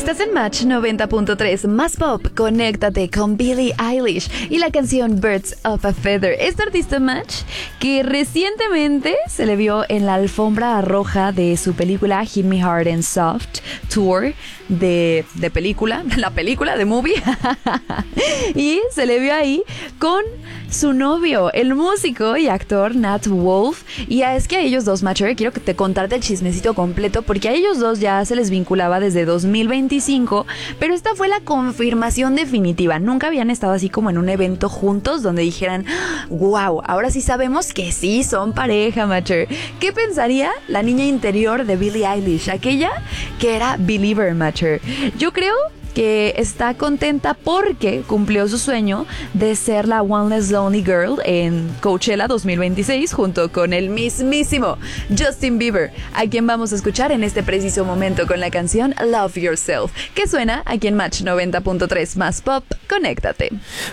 Estás en Match 90.3, más pop, conéctate con Billie Eilish y la canción Birds of a Feather. Esta artista Match que recientemente se le vio en la alfombra roja de su película Hit Me Hard and Soft Tour de película, la película de movie. Y se le vio ahí con su novio, el músico y actor Nat Wolff. Y es que a ellos dos, Matcher, quiero que te contarte el chismecito completo, porque a ellos dos ya se les vinculaba desde 2025, pero esta fue la confirmación definitiva. Nunca habían estado así como en un evento juntos donde dijeran, wow, ahora sí sabemos que sí son pareja, Matcher. ¿Qué pensaría la niña interior de Billie Eilish? Aquella que era believer, Matcher. Yo creo que está contenta porque cumplió su sueño de ser la One Less Lonely Girl en Coachella 2026 junto con el mismísimo Justin Bieber, a quien vamos a escuchar en este preciso momento con la canción Love Yourself, que suena aquí en Match 90.3 más pop. Conéctate.